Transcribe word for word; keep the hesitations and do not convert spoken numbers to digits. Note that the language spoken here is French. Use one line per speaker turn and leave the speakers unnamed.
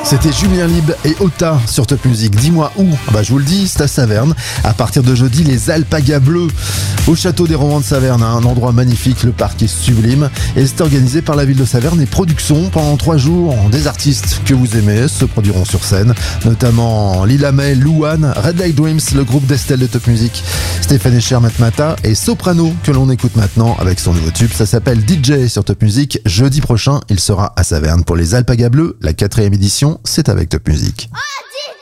C'était Julien Libre et Ota sur Top Music. Dis-moi où? Bah je vous le dis, c'est à Saverne. À partir de jeudi, les Alpagas Bleus au château des Romans de Saverne, un endroit magnifique, le parc est sublime et c'est organisé par la ville de Saverne et Productions. Pendant trois jours, des artistes que vous aimez se produiront sur scène, notamment Lila May, Louane, Red Light Dreams, le groupe d'Estelle de Top Music, Stéphane Echer, Matmata et Soprano que l'on écoute maintenant avec son nouveau tube. Ça s'appelle D J sur Top Music. Jeudi prochain, il sera à Saverne pour les Alpagas Bleus. La quatrième édition, c'est avec Top Music.
Oh,